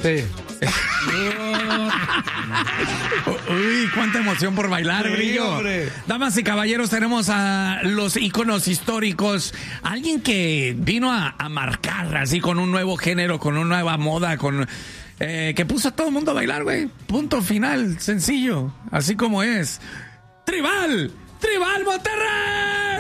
Sí. Uy, cuánta emoción por bailar, Brillo. Hombre. Damas y caballeros, tenemos a los íconos históricos. Alguien que vino a marcar así con un nuevo género, con una nueva moda, con que puso a todo el mundo a bailar, güey. Punto final, sencillo, así como es. ¡Tribal! ¡Tribal Monterrey!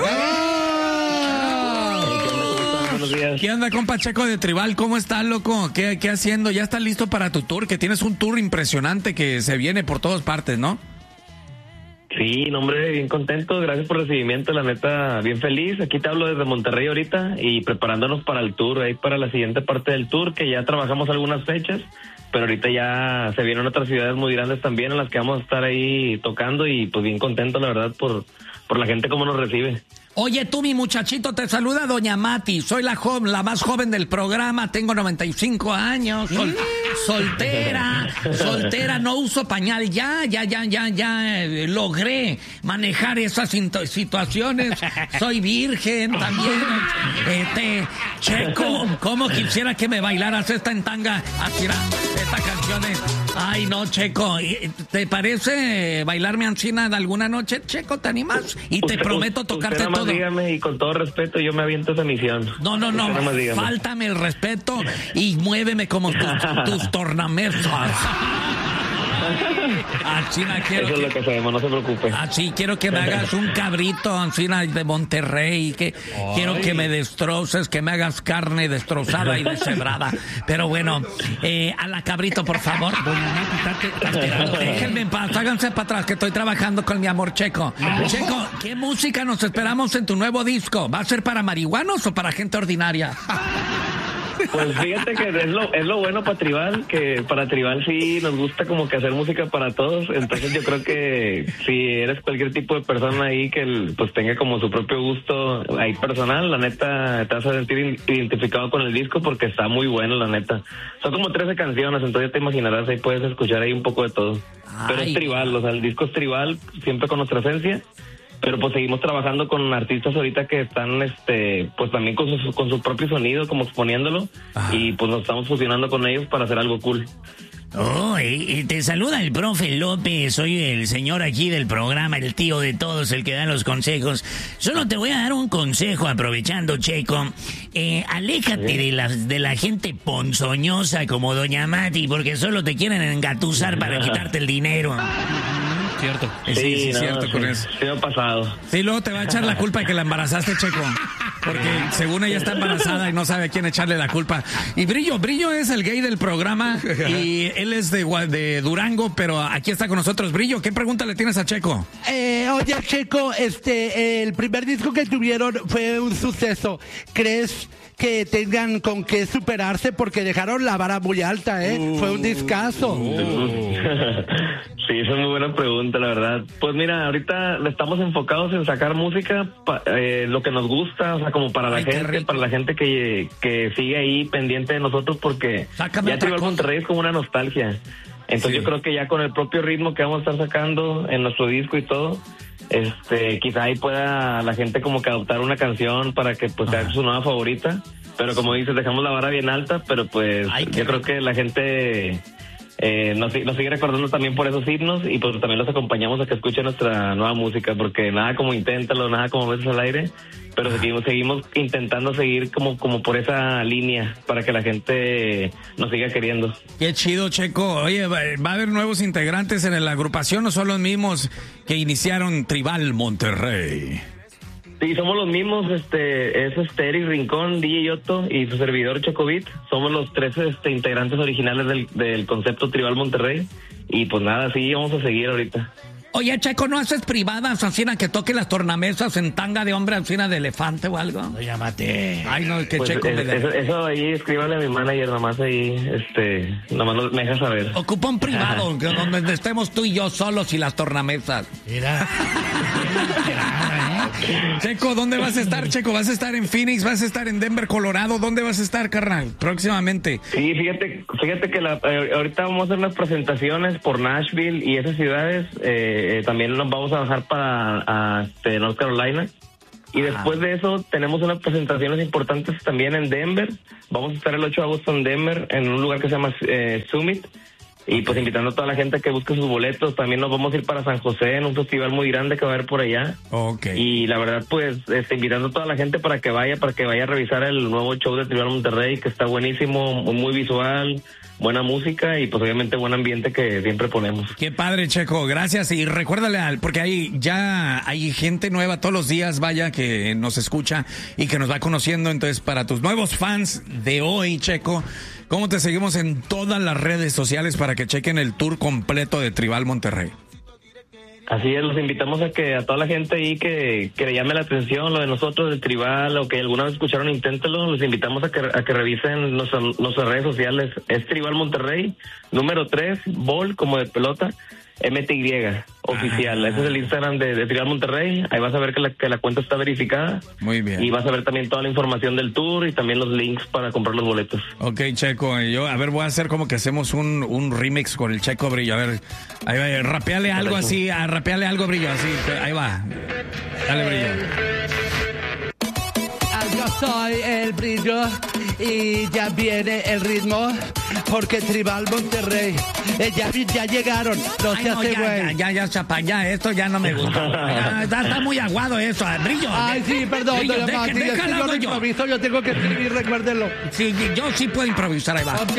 Buenos días. ¿Qué onda, compa Checo de Tribal? ¿Cómo estás, loco? ¿Qué haciendo? ¿Ya estás listo para tu tour? Que tienes un tour impresionante que se viene por todas partes, ¿no? Sí, no, hombre, bien contento, gracias por el recibimiento, la neta, bien feliz. Aquí te hablo desde Monterrey ahorita y preparándonos para el tour, ahí para la siguiente parte del tour, que ya trabajamos algunas fechas, pero ahorita ya se vienen otras ciudades muy grandes también en las que vamos a estar ahí tocando y pues bien contento, la verdad, por la gente como nos recibe. Oye, tú, mi muchachito, te saluda Doña Mati. Soy la más joven del programa. Tengo 95 años. Soltera, no uso pañal. Ya logré manejar esas situaciones. Soy virgen también. Checo, ¿cómo quisiera que me bailaras esta en tanga? Así esta canción es... Ay, no, Checo. ¿Te parece bailarme ancina de alguna noche, Checo? ¿Te animas? Y te prometo tocarte todo. Dígame, y con todo respeto, yo me aviento esa misión. No, fáltame el respeto y muéveme como tus tornamesas. China, quiero eso es lo que sabemos, no se preocupe. Sí, quiero que me hagas un cabrito China, de Monterrey, quiero que me destroces, que me hagas carne destrozada y deshebrada. Pero bueno, a la cabrito, por favor. Déjenme en paz, háganse para atrás, que estoy trabajando con mi amor Checo. Checo, ¿qué música nos esperamos en tu nuevo disco? ¿Va a ser para marihuanos o para gente ordinaria? Pues fíjate que es lo bueno para Tribal, que para Tribal sí nos gusta como que hacer música para todos, entonces yo creo que si eres cualquier tipo de persona ahí que pues tenga como su propio gusto ahí personal, la neta te vas a sentir identificado con el disco porque está muy bueno, la neta. Son como 13 canciones, entonces ya te imaginarás, ahí puedes escuchar ahí un poco de todo. Pero es Tribal, o sea, el disco es Tribal, siempre con nuestra esencia. Pero pues seguimos trabajando con artistas ahorita que están pues también con su propio sonido, como exponiéndolo, y pues nos estamos fusionando con ellos para hacer algo cool. Oh, y te saluda el profe López, soy el señor aquí del programa, el tío de todos, el que da los consejos. Solo te voy a dar un consejo aprovechando, Checo. Aléjate de la gente ponzoñosa como Doña Mati, porque solo te quieren engatusar para quitarte el dinero. Cierto. Sí, cierto con eso. Sí, me ha pasado. Sí, luego te va a echar la culpa de que la embarazaste, Checo. Porque según ella está embarazada y no sabe a quién echarle la culpa. Y Brillo es el gay del programa y él es de Durango, pero aquí está con nosotros. Brillo, ¿qué pregunta le tienes a Checo? Oye, Checo, el primer disco que tuvieron fue un suceso. ¿Crees que tengan con qué superarse? Porque dejaron la vara muy alta, fue un discazo. Sí, esa es muy buena pregunta, la verdad. Pues mira, ahorita estamos enfocados en sacar música, lo que nos gusta, o sea, como para la gente que sigue ahí pendiente de nosotros, porque ya Tribal Monterrey es como una nostalgia. Entonces yo creo que ya con el propio ritmo que vamos a estar sacando en nuestro disco y todo, quizá ahí pueda la gente como que adoptar una canción para que pues sea su nueva favorita. Pero como dices, dejamos la vara bien alta, pero pues yo creo que la gente nos sigue recordando también por esos himnos y pues también los acompañamos a que escuchen nuestra nueva música, porque nada como Inténtalo, nada como Besos al Aire, pero seguimos intentando seguir como por esa línea para que la gente nos siga queriendo. Qué chido, Checo. Oye, ¿va a haber nuevos integrantes en la agrupación o son los mismos que iniciaron Tribal Monterrey? Sí, somos los mismos, es Eric Rincón, DJ Yoto y su servidor Chocobit. Somos los 13 integrantes originales del concepto Tribal Monterrey. Y pues nada, sí, vamos a seguir ahorita. Oye, Checo, ¿no haces privadas, Ancina, que toque las tornamesas en tanga de hombre, Ancina, de elefante o algo? No, llámate. Ay, no, que pues Checo eso ahí, escríbale a mi manager, nomás ahí, nomás me deja saber. Ocupa un privado, donde estemos tú y yo solos y las tornamesas. Mira. Checo, ¿dónde vas a estar, Checo? ¿Vas a estar en Phoenix? ¿Vas a estar en Denver, Colorado? ¿Dónde vas a estar, carnal, próximamente? Sí, fíjate que ahorita vamos a hacer unas presentaciones por Nashville y esas ciudades. También nos vamos a bajar para North Carolina. Y después de eso tenemos unas presentaciones importantes también en Denver. Vamos a estar el 8 de agosto en Denver, en un lugar que se llama Summit. Y pues invitando a toda la gente a que busque sus boletos. También nos vamos a ir para San José en un festival muy grande que va a haber por allá. Okay. Y la verdad, pues, invitando a toda la gente para que vaya a revisar el nuevo show de Tribal Monterrey, que está buenísimo, muy visual, buena música y pues obviamente buen ambiente que siempre ponemos. Qué padre, Checo, gracias. Y recuérdale, porque hay gente nueva todos los días, vaya, que nos escucha y que nos va conociendo. Entonces, para tus nuevos fans de hoy, Checo, ¿cómo te seguimos en todas las redes sociales para que chequen el tour completo de Tribal Monterrey? Así es, los invitamos a toda la gente ahí que le llame la atención lo de nosotros, del Tribal, o que alguna vez escucharon, inténtelo. Les invitamos a que revisen nuestras redes sociales. Es Tribal Monterrey, número 3, Ball, como de pelota, MTY, oficial. Ese es el Instagram de Tribal Monterrey. Ahí vas a ver que la cuenta está verificada. Muy bien. Y vas a ver también toda la información del tour y también los links para comprar los boletos. Ok, Checo, voy a hacer como que hacemos un remix con el Checo Brillo. A ver, ahí va, rapeale algo así, rapeale algo, Brillo, así. Ahí va. Dale, Brillo. Yo soy el Brillo y ya viene el ritmo porque Tribal Monterrey ya llegaron, no se hace güey. Ya, chapa, ya, esto ya no me gustó. Está muy aguado eso, Brillo. Ay, sí, perdón, Brillo, yo no improviso, yo tengo que escribir, recuérdenlo. Sí, yo sí puedo improvisar, ahí va.